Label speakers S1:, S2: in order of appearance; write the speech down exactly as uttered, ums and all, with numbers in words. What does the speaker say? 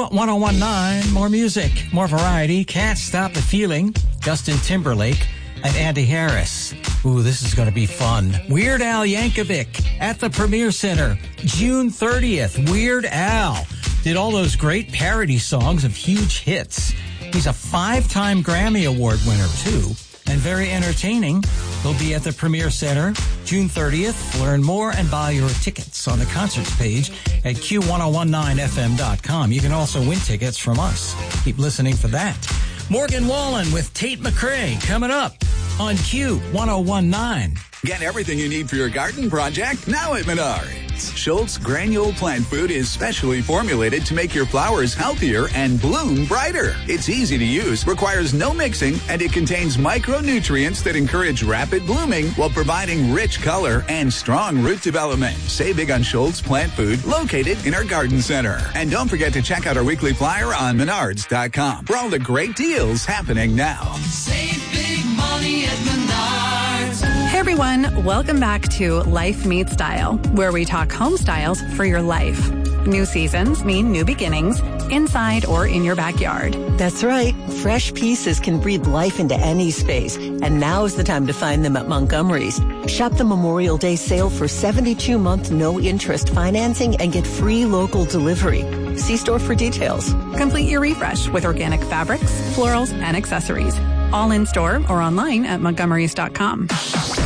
S1: ten nineteen, more music, more variety. Can't Stop the Feeling, Justin Timberlake and Andy Harris. Ooh, this is going to be fun. Weird Al Yankovic at the Premier Center, June thirtieth. Weird Al did all those great parody songs of huge hits. He's a five-time Grammy Award winner, too, and very entertaining. He'll be at the Premier Center June thirtieth. Learn more and buy your tickets on the concerts page at Q ten nineteen F M dot com. You can also win tickets from us. Keep listening for that. Morgan Wallen with Tate McRae coming up on Q ten nineteen.
S2: Get everything you need for your garden project now at Menards. Schultz Granule Plant Food is specially formulated to make your flowers healthier and bloom brighter. It's easy to use, requires no mixing, and it contains micronutrients that encourage rapid blooming while providing rich color and strong root development. Save big on Schultz Plant Food, located in our garden center. And don't forget to check out our weekly flyer on menards dot com for all the great deals happening now.
S3: Save big money at Menards.
S4: Hey everyone, welcome back to Life Meets Style, where we talk home styles for your life. New seasons mean new beginnings, inside or in your backyard.
S5: That's right. Fresh pieces can breathe life into any space, and now's the time to find them at Montgomery's. Shop the Memorial Day sale for seventy-two month no-interest financing and get free local delivery. See store for details.
S4: Complete your refresh with organic fabrics, florals, and accessories. All in store or online at montgomerys dot com.